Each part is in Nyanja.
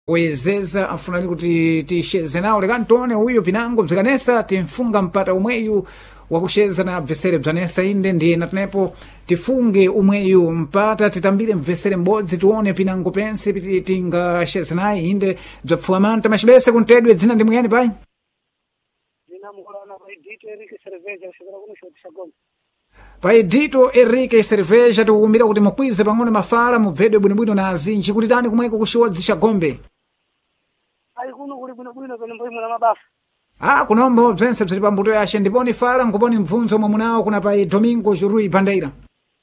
wezeza afunani kuti tixeze nawo lekani tione uyu pinango bzikanesa timfunga mpata umweyu wakuxeza na bvesere bzanesa inde ndiye natenepo tifunge umweyu mpata titambire mbvesere m'bodzi tione pinango pense piti tingaxeze naye inde bzapfuwa manta maxibese kuntedwe dzina ndi muyani pai pai dito Enrique Cerveja tikukumbira kuti mukwize pang'ono mafala mubvedwe bwinobwino na azinji kuti tani kumweko kuxiwodzi xa gombe ali kuno kuli bwinobwino pene mboimwe na mabafa kunombo bzense bzili pambuto yaxe ndiponi fala nkuponi mvunzo omwe munawo kuna pai Domingo Jurui Bandeira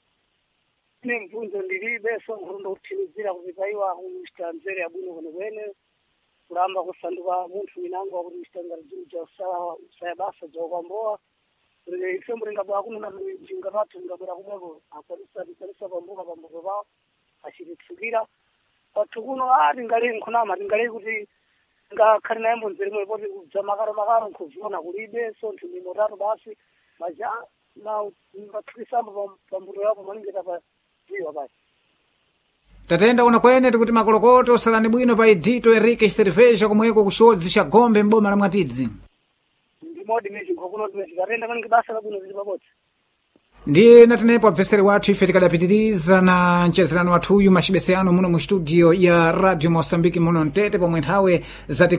ine mvunzo ndilibe so nkhondo kuthinizira kuti paiwa kuchita mzere abwino kwenekwene kulamba kusanduka munthu winango akuti chitangati chinthu cha usaya basa dzakwambowa ife mringabwa kuno na mjingapatu ngabwera kumweko akwanisa pambuka pambuko pawo achititsukira pathu kuno tingali nkhonama tingali kuti ngakhali naye mbonzeri mwe poti kubza makaro nkhuviona kulibe so nthu mimotatu basi maja na ngathukisamba pambuto yapo maningeta pa jiwa basi tatenda kuna kwene tikuti makolokoto salani bwino pai dito Enrique Cerveja kumweko kuxiwodzi xa gombe m'boma la Mwatidzi modi meji ngokuno timezikarenda mangi basa labwino zili pabodzi ndiye natenepo abvesere wathu ife tikadapitiriza na mchezerano wathuyu maxibese ano muno mu studio ya Radio Moçambique muno mtete pomwe nthawe zati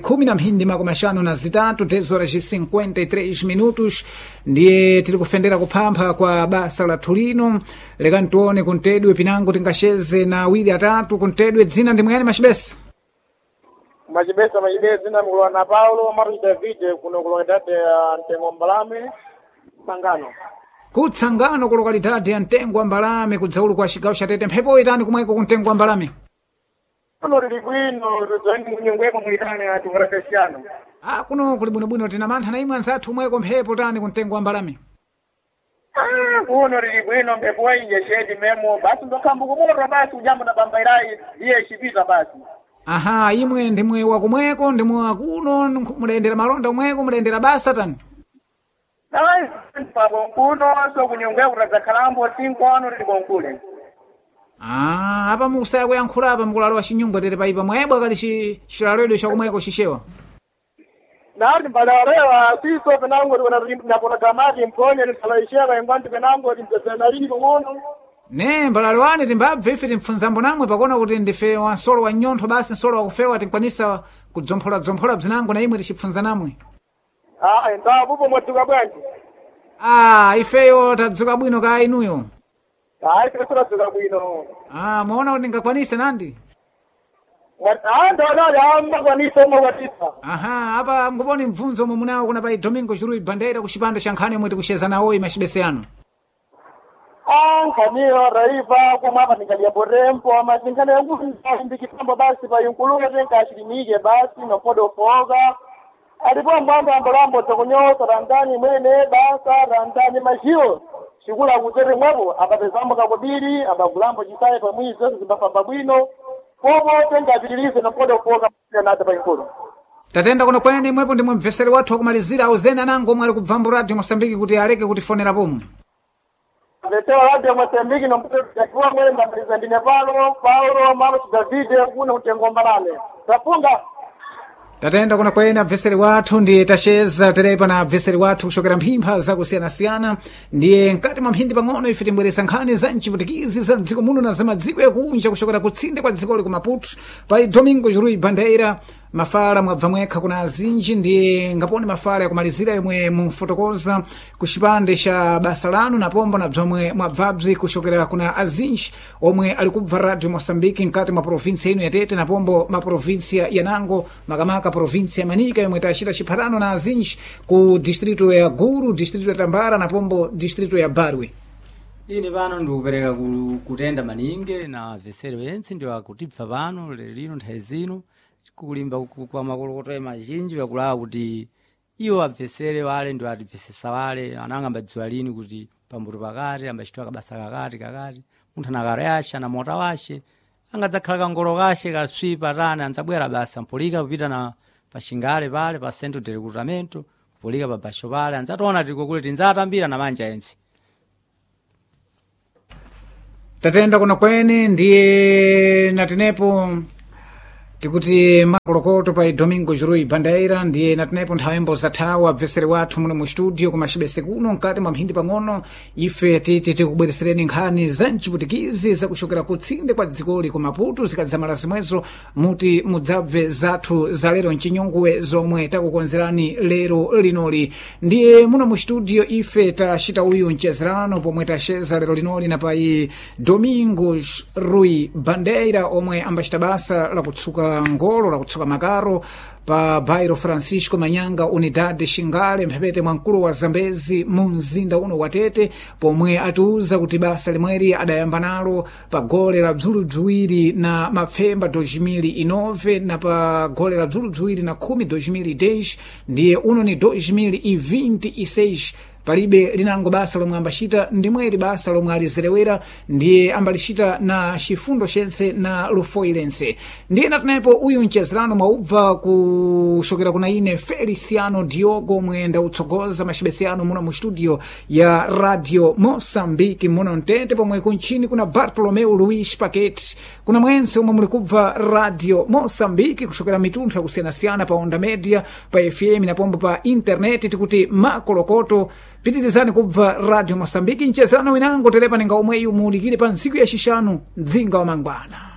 10:53 10 53 minutos ndiye tili kufendera kuphampha kwa basa lathu lino lekani tione kuntedwe pinango tingaxeze na awiri atatu kuntedwe dzina ndi muyani maxibese Majibesa zina mkulwa na Paulo Marcos David kuno kulokalitati ya Ntengo Mbalame Sangano. Kutsangano kulokalitati ya Ntengo Mbalame kudzaulu kwa xigawo xa Tete mphepo itani kumweko ku Ntengo Mbalame. Kuno lili bwino tuzoendi munyongweko muitani atu varafesiano. Kuno kuli bwinobwino tina mantha na imwe ansathu mweko mphepo tani ku Ntengo Mbalame. Kuno lili bwino mphepo wainje shedi memo basi ndokambuko bora basi ujambo na bambairai iye shipita basi. Imwe ndimwe wakumweko ndimwe wakuno mudayendera malonda umweko mudayendera basa tani pabo kuno so kunyongweko tazakhalambo 5 ano lili konkule apa mukusaya kuyankhula apa mukulalo wa xinyunga tete paipa mwebwa kali xilaledwe xakumweko xixewa nati mbalarewa siso penango napona gamati mponye nisalaisheka ingwanti penango timpesena lili komono ne mbalalo wani timbabve ife timpfunzambo namwe pakona kuti ndife wansolo wa nyontho basi nsolo wakufewa tinkwanisa kudzompholadzompola bzinango na imwe tichipfunza namwe ndavupo mwadzuka bwanji ifeyo tadzuka bwino ka inuyo ife tadzuka bwino mwaona kuti ndingakwanise nandi ndakwanisa umakwanisa apa nguponi mvunzo omwe munawo kuna pai Domingo Jurui Bandeira kuxipanda xa nkhani omwe tikuxeza nawoyi maxibese ano nkhaniyo raiva kumapa ndingaliambo rempo amazingana yanguimbikitambo basi payunkuluka tenkaxilimike basi nopodo foga alipo mbwambo ambolambo tokunyosa randani mwene basa randani majiyo xikula kutere mwepo apatezambo kakobiri ambagulambo cisaye pamwizi zose zimbafamba bwino popo tenkapitilize nopodo foga nate payunkulu tatenda kuno kwene imwepo ndimwe mvesere wathu wakumalizira auzeni anango omwe ali kubvambo Radio Moçambique kuti aleke kutifonera pomwe Letewa Radio Moçambique nomputekiwa mwele mbambiriza ndine Paulo Marcos David kuno Ntengo Mbalame. Tafunga. Tatenda kuna kwene abveseri wathu ndiye taxeza terepa na abveseri wathu kuxokera mphimpha zakusiyana-siyana ndiye mkati mwa mphindi pang'ono ife timbweresa nkhani za mciputikizi za dziko muno na za madziko yakunja kuxokera kutsinde kwa dzikoli ku Maputo pai Domingo Jurui Bandeira mafala mwabva mwekha kuna azinji ndiye ngaponi mafala yakumalizira yomwe mufotokoza ku xipande xa basa lanu napombo na bzomwe mwabvabzi kuxokera kuna azinji omwe ali kubva Radio Moçambique mkati mwa provinsia ino ya Tete napombo maprovinsia ya Nango makamaka provinsia ya Manika yomwe tachita chiphatano na azinji ku distrito ya Guru, distrito ya Tambara napombo distrito ya Barwe. Ine pano ndikupereka kutenda maninge na vesere wensi ndio akutibva pano lero nthawi zino kulimba kwa makolokoto emazhinji vakulawa kuti iwo abvesere wale ndio atibvesesa wale ananga ambadziwa lini kuti pambuto pakati ambachitwa kabasa kakati munthu anakaro yace na mota wace angadzakhala kangolo kace kaswipa tani anzabwera basa mpolika kupita na paxingale pale pa centro de recrutamento kupolika pa basho pale anzationa tiko kule tinzatambira na manja ensi tatenda kuna kwene ndiye natinepo tikuti makolokoto pa Domingo Rui Bandeira ndiye natenepo nthawembo zathawa abvesere wathu muno mu studio kumachibese kuno mkati mwa mphindi pang'ono ife titi tikubweresereni nkhani za mchiputikizi zakuchokera kutsinde kwa dzikoli ku Maputo zikadzamala zimwezo muti mudzabve zathu za lero mchinyongwe zomwe takukonzerani lero linoli ndiye muno mu studio ife tachita uyu mchezerano pomwe tacheza lero linoli na pai Domingo Rui Bandeira omwe ambachita basa la kutsuka ngolo la kutsuka makaro pa bairo Francisco Manyanga Unidade Xingale mphepete mwa mkulu wa Zambezi mu mzinda uno wa Tete pomwe atiuza kuti basa limweri adayamba nalo pa gole la bzulu na mapfemba 2009 na pa gole la bzulu 2010 ndiye uno ni 2026 palibe linango basa lomwe ambachita ndimweri basa lomwe alizerewera ndiye ambalishita na chifundo chense na lufoilense ndiye natenepo uyu mchezerano mwaubva kushokera kuna ine Feliciano Diogo mwenda utsogoza machibesiano muno mu studio ya Radio Moçambique muno mtete pomwe kunchini kuna Bartolomeu Luis Paquete kuna mwense umwe muli kubva Radio Moçambique kushokera mitunthu yakusiyanasiyana pa onda media pa FM na pombo pa internet tikuti makolokoto pitirizani kubva Radio Moçambique mchezerano winango telepa ninga omweyu muulikire pa ntsiku ya xixanu mdzinga wa mangwana.